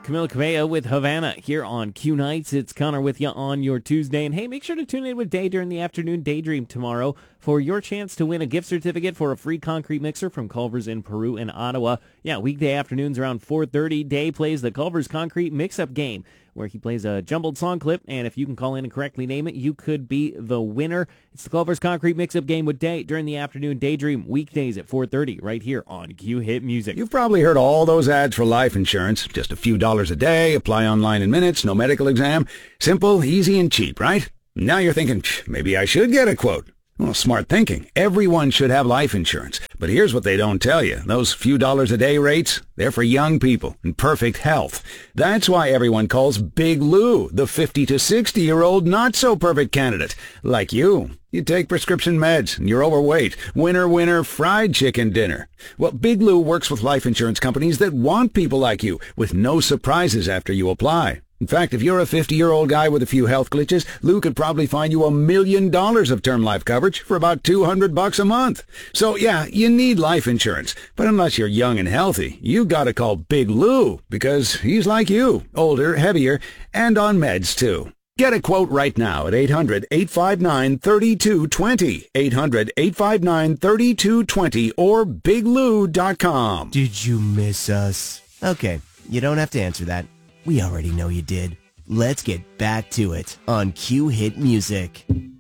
Camila Cabello with Havana here on Q Nights. It's Connor with you on your Tuesday. And hey, make sure to tune in with Day during the afternoon Daydream tomorrow for your chance to win a gift certificate for a free concrete mixer from Culver's in Peru and Ottawa. Yeah, weekday afternoons around 4:30, Day plays the Culver's Concrete Mix-Up Game, where he plays a jumbled song clip, and if you can call in and correctly name it, you could be the winner. It's the Culver's Concrete Mix-Up Game with Day during the afternoon Daydream, weekdays at 4:30, right here on Q Hit Music. You've probably heard all those ads for life insurance. Just a few dollars a day, apply online in minutes, no medical exam. Simple, easy, and cheap, right? Now you're thinking, maybe I should get a quote. Well, smart thinking. Everyone should have life insurance. But here's what they don't tell you. Those few dollars a day rates, they're for young people in perfect health. That's why everyone calls Big Lou the 50 to 60-year-old not-so-perfect candidate. Like you. You take prescription meds, and you're overweight. Winner, winner, fried chicken dinner. Well, Big Lou works with life insurance companies that want people like you, with no surprises after you apply. In fact, if you're a 50-year-old guy with a few health glitches, Lou could probably find you $1 million of term life coverage for about $200 a month. So yeah, you need life insurance. But unless you're young and healthy, you gotta call Big Lou, because he's like you, older, heavier, and on meds too. Get a quote right now at 800-859-3220, 800-859-3220, or biglou.com. Did you miss us? Okay, you don't have to answer that. We already know you did. Let's get back to it on Q Hit Music.